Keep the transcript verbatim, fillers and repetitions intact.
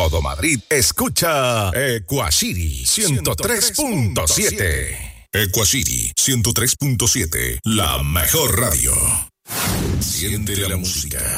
todo Madrid escucha Ecuacity ciento tres punto siete. Ecuacity ciento tres punto siete, la mejor radio. Siente la música.